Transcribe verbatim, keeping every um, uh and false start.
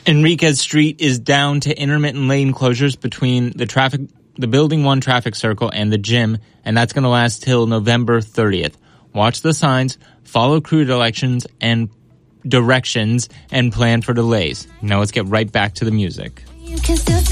Enriquez Street is down to intermittent lane closures between the traffic, the Building one traffic circle and the gym, and that's going to last till November thirtieth. Watch the signs, follow crew directions and directions, and plan for delays. Now let's get right back to the music.